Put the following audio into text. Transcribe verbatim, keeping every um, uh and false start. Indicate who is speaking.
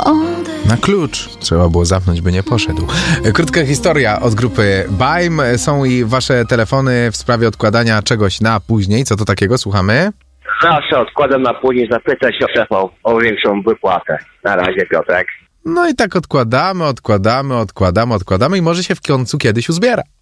Speaker 1: Na klucz trzeba było zamknąć, by nie poszedł. Krótka historia od grupy Baim. Są i wasze telefony w sprawie odkładania czegoś na później. Co to takiego? Słuchamy.
Speaker 2: Zawsze odkładam na później, zapytać się szefa o większą wypłatę. Na razie, Piotrek.
Speaker 1: No i tak odkładamy, odkładamy, odkładamy, odkładamy i może się w końcu kiedyś uzbiera.